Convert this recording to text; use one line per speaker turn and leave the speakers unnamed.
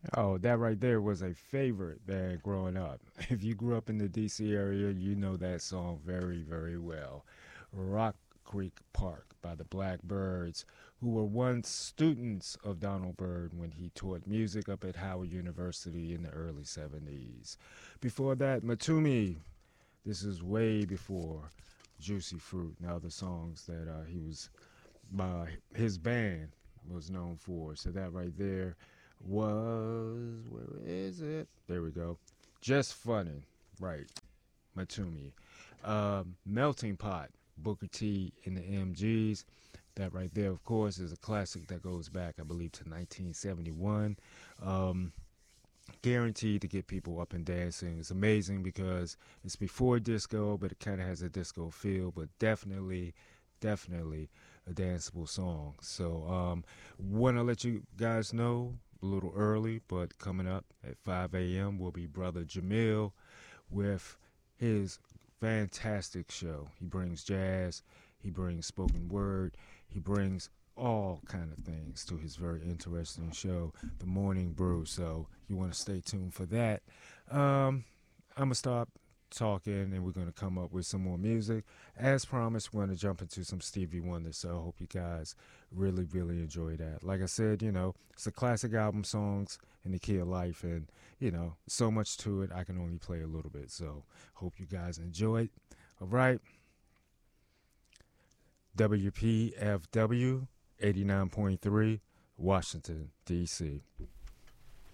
Oh, that right there was a favorite band growing up. If you grew up in the DC area, you know that song very, very well. Rock Creek Park by the Blackbirds, who were once students of Donald Byrd when he taught music up at Howard University in the early 70s. Before that, Matumi. This is way before Juicy Fruit and other songs that he was his band was known for. So that right there was where is it? There we go. Just funny, right? Matumi, Melting Pot, Booker T and the MGs. That right there, of course, is a classic that goes back, I believe, to 1971. Um, Guaranteed to get people up and dancing. It's amazing because it's before disco, but it kind of has a disco feel, but definitely a danceable song. So, want to let you guys know a little early, but coming up at 5 a.m. will be Brother Jamil with his fantastic show. He brings jazz, he brings spoken word, he brings all kind of things to his very interesting show, The Morning Brew. So you want to stay tuned for that. I'm gonna stop talking and we're gonna come up with some more music. As promised, we're gonna jump into some Stevie Wonder. So I hope you guys really enjoy that. Like I said, it's a classic album, songs in the key of life, and so much to it. I can only play a little bit. So hope you guys enjoy it. All right, WPFW 89.3, Washington, D.C.